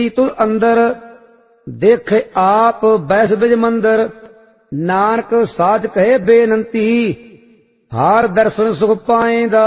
तुल अंदर देखे आप बैस बिज मंदिर। नानक साच कहे बेनंती हार दर्शन सुख पाएंदा।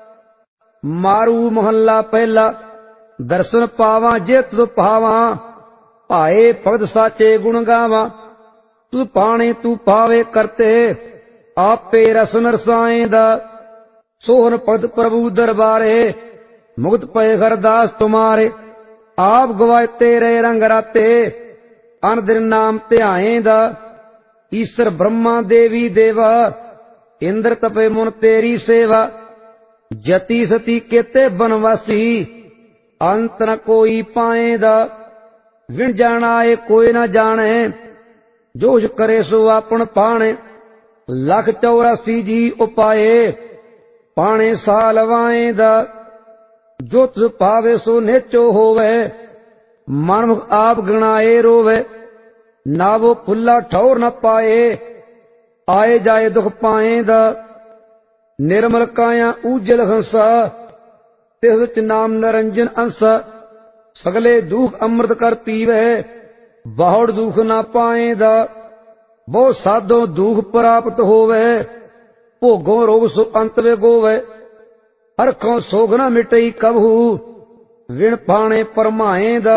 मारू मोहल्ला पहला दर्शन पावा जे तुद पावा। भाए भगत साचे गुण गावा तू पाने तू पावे करते। आपे रसन रसाएंदा सोहन भगत प्रभु दरबारे। मुक्त पए हरदास तुम्हारे आप गवाए तेरे रंग राते। अन दिन नाम ध्याएंदा ईश्वर ब्रह्मा देवी देवा। इंद्र तपे मुन तेरी सेवा। जति सती केते बनवासी अंत न कोई पाएंदा। विण जानाए कोई न जाने जो करे सो आपन पाणे। लख 84 जी उपाए पाणे साल वाएंदा। जो तुझ पावे सो नेचो होवे मनमुख आप गणाए रोवे। ना वो फुल्ला ठौर न पाए आए जाए दुख पाएंदा। निर्मल काया उज्जल हंसा तिस विच नाम निरंजन अंसा। सगले दुख अमृत कर पीवे बाहुड़ दुख ना पाएंदा। बहुत साधो दुख प्राप्त होवे भोगों रोग सो अंत वे गोवे। अरखों सोग न मिटई कबहू विण पाणे परमाएंदा।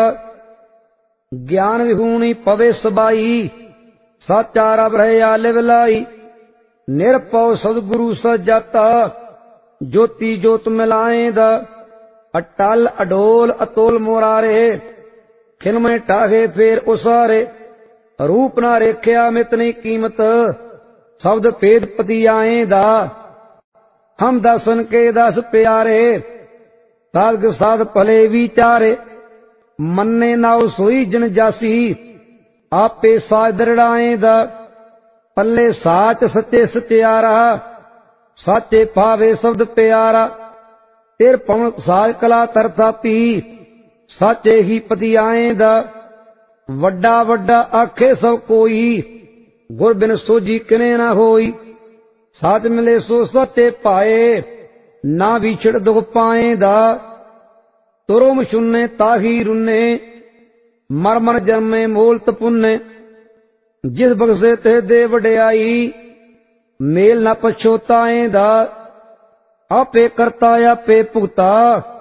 ज्ञान विहूणी पवे सबाई साचा रब रहे आले विलाई। निरपौ सदगुरु सजाता ज्योति जोत मिलाएंदा। अटल अडोल अतोल मोरारे खिलमे टाहे फेर उसारे। रूप ना रेख्या मितनी कीमत शब्द भेद पति आएंदा। हम दसन के दस प्यारे साध साध भले विचारे। मन्ने नाउ सोई जन जासी आपे साज दरड़ाएंदा। पल्ले साच सच्चे सत्यारा साचे पावे शब्द प्यारा। तेर पवन साज कला तरता पी साचे ही पति आएंदा। वड्डा वड्डा आखे सब कोई गुर बिन सोजी किने ना होई। साच मिले सो सच्चे पाए ना विछड़ दुख पाएंदा। तुरुम शुन्ने ताही रुन्ने मर मर जन्मे मोलत पुन्ने। जिस बख्शे ते दे वड्याई मेल न पछोताएंदा। आपे करता आपे भुगता